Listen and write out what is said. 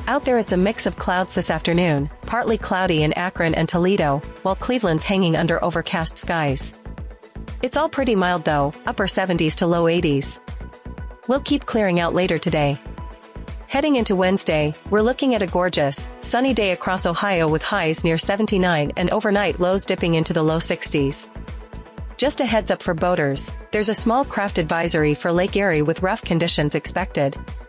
Out there it's a mix of clouds this afternoon, partly cloudy in Akron and Toledo, while Cleveland's hanging under overcast skies. It's all pretty mild though, upper 70s to low 80s. We'll keep clearing out later today. Heading into Wednesday, we're looking at a gorgeous, sunny day across Ohio with highs near 79 and overnight lows dipping into the low 60s. Just a heads up for boaters, there's a small craft advisory for Lake Erie with rough conditions expected.